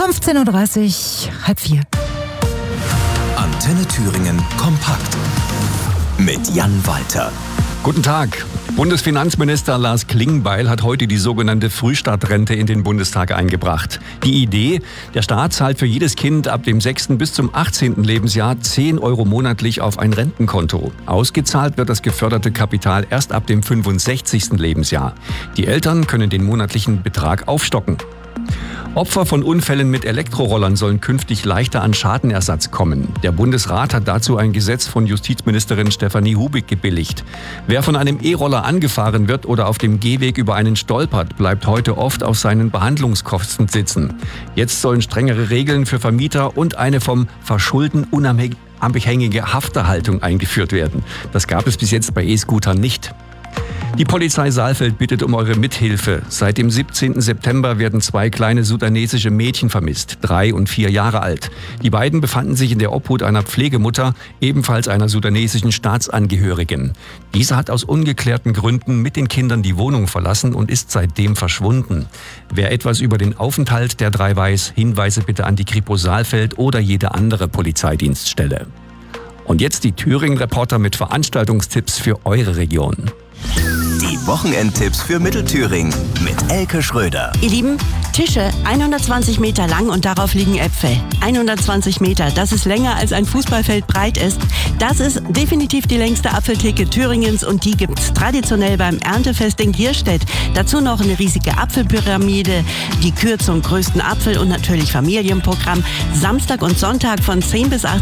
15.30 Uhr, halb 4. Antenne Thüringen kompakt mit Jan Walter. Guten Tag. Bundesfinanzminister Lars Klingbeil hat heute die sogenannte Frühstartrente in den Bundestag eingebracht. Die Idee, der Staat zahlt für jedes Kind ab dem 6. bis zum 18. Lebensjahr 10 Euro monatlich auf ein Rentenkonto. Ausgezahlt wird das geförderte Kapital erst ab dem 65. Lebensjahr. Die Eltern können den monatlichen Betrag aufstocken. Opfer von Unfällen mit Elektrorollern sollen künftig leichter an Schadenersatz kommen. Der Bundesrat hat dazu ein Gesetz von Justizministerin Stefanie Hubig gebilligt. Wer von einem E-Roller angefahren wird oder auf dem Gehweg über einen stolpert, bleibt heute oft auf seinen Behandlungskosten sitzen. Jetzt sollen strengere Regeln für Vermieter und eine vom Verschulden unabhängige Hafterhaltung eingeführt werden. Das gab es bis jetzt bei E-Scootern nicht. Die Polizei Saalfeld bittet um eure Mithilfe. Seit dem 17. September werden 2 kleine sudanesische Mädchen vermisst, 3 und 4 Jahre alt. Die beiden befanden sich in der Obhut einer Pflegemutter, ebenfalls einer sudanesischen Staatsangehörigen. Diese hat aus ungeklärten Gründen mit den Kindern die Wohnung verlassen und ist seitdem verschwunden. Wer etwas über den Aufenthalt der 3 weiß, Hinweise bitte an die Kripo Saalfeld oder jede andere Polizeidienststelle. Und jetzt die Thüringen-Reporter mit Veranstaltungstipps für eure Region. Die Wochenendtipps für Mittelthüringen mit Elke Schröder. Ihr Lieben, Tische 120 Meter lang und darauf liegen Äpfel. 120 Meter, das ist länger als ein Fußballfeld breit ist. Das ist definitiv die längste Apfeltheke Thüringens und die gibt's traditionell beim Erntefest in Gierstedt. Dazu noch eine riesige Apfelpyramide, die Kür zum größten Apfel und natürlich Familienprogramm. Samstag und Sonntag von 10 bis 18